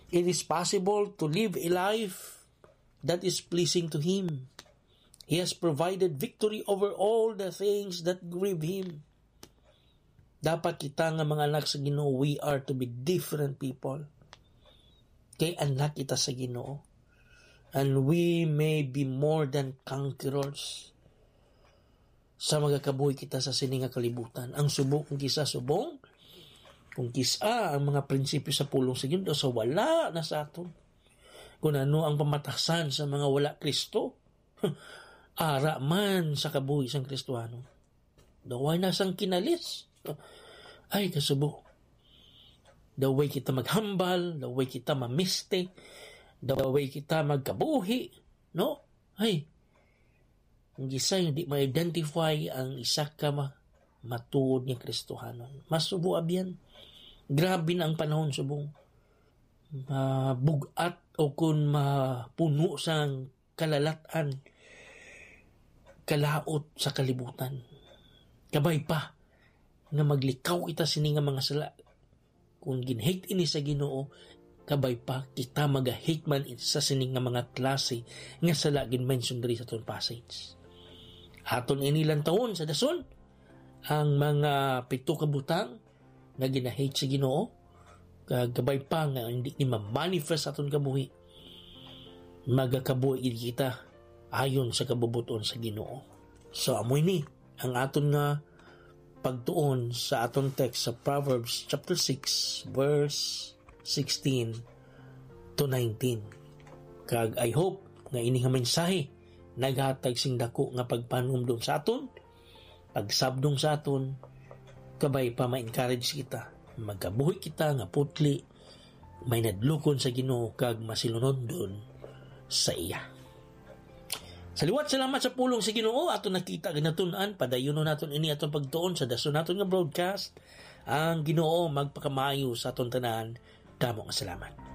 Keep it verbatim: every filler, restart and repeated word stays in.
It is possible to live a life that is pleasing to Him. He has provided victory over all the things that grieve Him. Dapat kita nga mga anak sa Ginoo, we are to be different people. Kay anak kita sa Ginoo. And we may be more than conquerors sa magakabuhi kita sa sininga kalibutan. Ang subok kung kisa subong, kung kisa ang mga prinsipyo sa pulong sa Ginoo, sa wala na sa aton. Kung ano ang pamatasan sa mga wala Kristo, ara man sa kabuhi sang Kristohano. Daway na sang kinalis. Ay, kasubo. The way kita maghambal, the way kita mamiste, the way kita magkabuhi, no? Ay, ang isa hindi ma-identify ang isa ka ma matuod ni Kristohanon. Masubo abyan. Grabe na ang panahon subong. Mabugat o kung mapuno sang kalalatan, kalaot sa kalibutan. Kabay pa nga maglikaw kita sini nga mga sala. Kung ginhate ini sa Ginoo, kabay pa kita mag-hate man sa sini nga mga klase nga sala gin-mention diri sa atong passage. Aton inilang taon sa dason ang mga pito ka butang nga gina-hate sa Ginoo, kabay pa nga hindi ni ma-manifest aton kabuhi. Magakabuhi kita ayon sa kabubuton sa Ginoo. So amoy ni ang aton nga pagtuon sa atong text sa Proverbs chapter six verse sixteen to nineteen. Kag I hope nga ini nga mensahe naghatag sing dako nga pagpanumdum sa aton, pagsabdong sa aton, kabay pa ma-encourage kita, magkabuhi kita nga putli, may nadlukon sa Ginoo kag masilunod sa iya. Saliwat salamat sa pulong sa Ginoo aton nakita ginatun-an padayon naton ini aton pagtuon sa dason naton nga broadcast. Ang Ginoo magpakamayo sa aton tanan. Damo nga salamat.